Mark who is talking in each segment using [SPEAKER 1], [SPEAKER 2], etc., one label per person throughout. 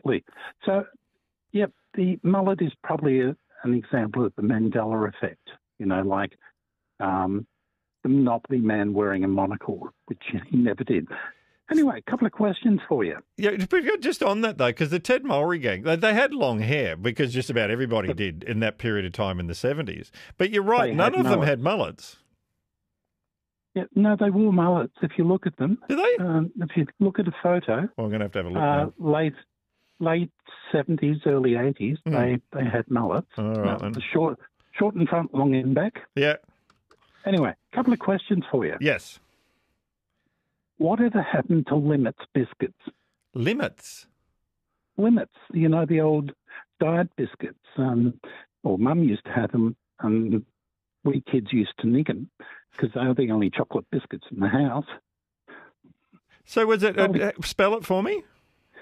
[SPEAKER 1] absolutely. So, yep, the mullet is probably an example of the Mandela effect. Like the Monopoly man wearing a monocle, which he never did. Anyway, a couple of questions for you.
[SPEAKER 2] Yeah, but just on that, though, because the Ted Mulry gang, they had long hair because just about everybody did in that period of time in the 70s. But you're right, none of them had mullets.
[SPEAKER 1] Yeah, no, they wore mullets. If you look at them,
[SPEAKER 2] do they?
[SPEAKER 1] If you look at a photo,
[SPEAKER 2] well, I'm going to have a look now.
[SPEAKER 1] Late 70s, early 80s, they had mullets.
[SPEAKER 2] All right, then.
[SPEAKER 1] Short in front, long in back.
[SPEAKER 2] Yeah. Anyway,
[SPEAKER 1] a couple of questions for you.
[SPEAKER 2] Yes.
[SPEAKER 1] Whatever happened to Limit's biscuits?
[SPEAKER 2] Limit's?
[SPEAKER 1] Limit's, the old diet biscuits. Mum used to have them, and we kids used to nick them because they were the only chocolate biscuits in the house.
[SPEAKER 2] So was it, spell it for me?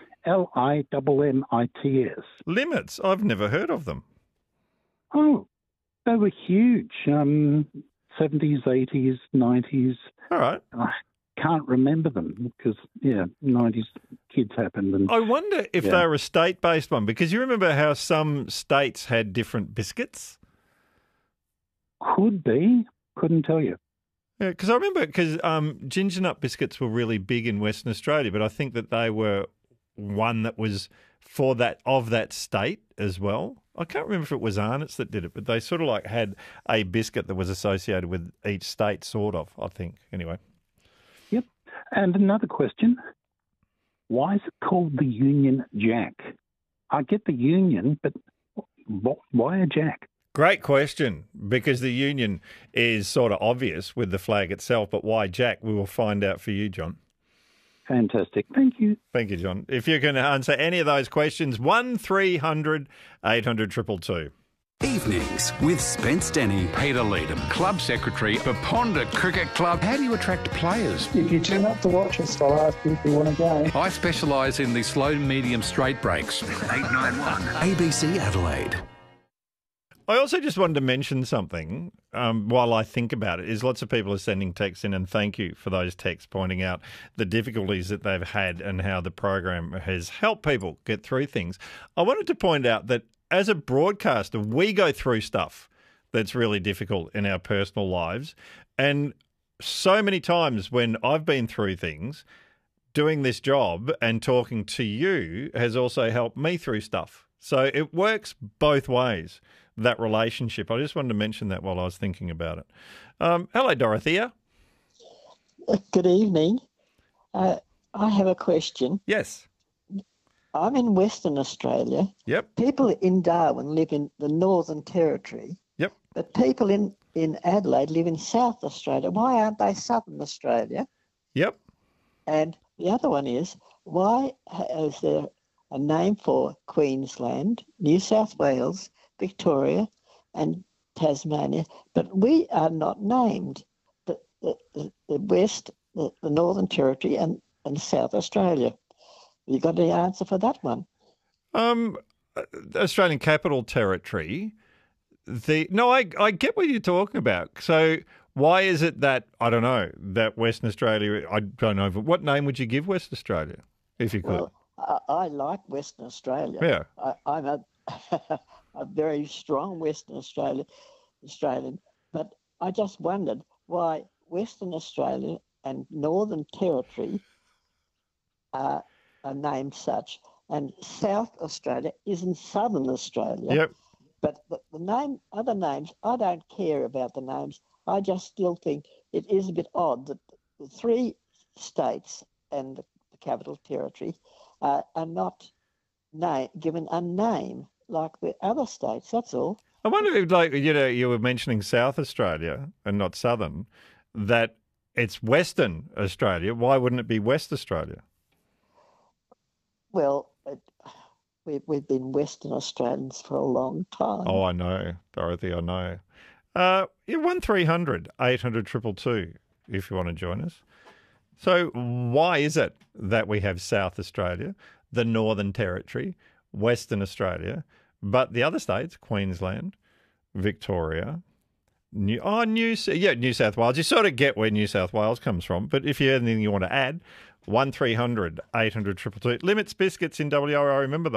[SPEAKER 1] Limmits.
[SPEAKER 2] Limit's? I've never heard of them.
[SPEAKER 1] Oh, they were huge. 70s, 80s, 90s.
[SPEAKER 2] All right.
[SPEAKER 1] Can't remember them because, 90s kids happened. And
[SPEAKER 2] I wonder if they were a state-based one, because you remember how some states had different biscuits?
[SPEAKER 1] Could be. Couldn't tell you.
[SPEAKER 2] Yeah, because I remember ginger nut biscuits were really big in Western Australia, but I think that they were one that was of that state as well. I can't remember if it was Arnott's that did it, but they sort of had a biscuit that was associated with each state, sort of, I think. Anyway.
[SPEAKER 1] Yep. And another question. Why is it called the Union Jack? I get the Union, but why a Jack?
[SPEAKER 2] Great question, because the Union is sort of obvious with the flag itself, but why Jack? We will find out for you, John.
[SPEAKER 1] Fantastic. Thank you.
[SPEAKER 2] Thank you, John. If you can answer any of those questions, 1300 800 222.
[SPEAKER 3] Evenings with Spence Denny.
[SPEAKER 4] Peter Leedham, Club Secretary for Ponda Cricket Club. How do you attract players?
[SPEAKER 5] If you turn up to watch us, I'll ask you if you want to go.
[SPEAKER 4] I specialise in the slow to medium straight breaks.
[SPEAKER 3] 891 ABC Adelaide.
[SPEAKER 2] I also just wanted to mention something while I think about it, is lots of people are sending texts in, and thank you for those texts pointing out the difficulties that they've had and how the program has helped people get through things. I wanted to point out that as a broadcaster, we go through stuff that's really difficult in our personal lives. And so many times when I've been through things, doing this job and talking to you has also helped me through stuff. So it works both ways, that relationship. I just wanted to mention that while I was thinking about it. Hello, Dorothea.
[SPEAKER 6] Good evening. I have a question.
[SPEAKER 2] Yes.
[SPEAKER 6] I'm in Western Australia.
[SPEAKER 2] Yep.
[SPEAKER 6] People in Darwin live in the Northern Territory.
[SPEAKER 2] Yep.
[SPEAKER 6] But people in Adelaide live in South Australia. Why aren't they Southern Australia?
[SPEAKER 2] Yep.
[SPEAKER 6] And the other one is, why is there a name for Queensland, New South Wales, Victoria and Tasmania, but we are not named? The West, the Northern Territory and South Australia. You got any answer for that one?
[SPEAKER 2] Australian Capital Territory. I get what you're talking about. So why is it that, I don't know, that Western Australia, I don't know, but what name would you give Western Australia, if you could?
[SPEAKER 6] Well, I like Western Australia.
[SPEAKER 2] Yeah.
[SPEAKER 6] I'm a very strong Western Australian, but I just wondered why Western Australia and Northern Territory are named such, and South Australia isn't Southern Australia.
[SPEAKER 2] Yep.
[SPEAKER 6] But the other names, I don't care about the names. I just still think it is a bit odd that the three states and the Capital Territory are not given a name like the other states. That's all.
[SPEAKER 2] I wonder if, you were mentioning South Australia and not Southern, that it's Western Australia. Why wouldn't it be West Australia?
[SPEAKER 6] Well, we've been Western Australians for a long time.
[SPEAKER 2] Oh, I know, Dorothy, I know. 1300 800 222 if you want to join us. So why is it that we have South Australia, the Northern Territory, Western Australia, but the other states, Queensland, Victoria, New South Wales. You sort of get where New South Wales comes from, but if you have anything you want to add, 1300 800 222. Limit's Biscuits in WA, remember them.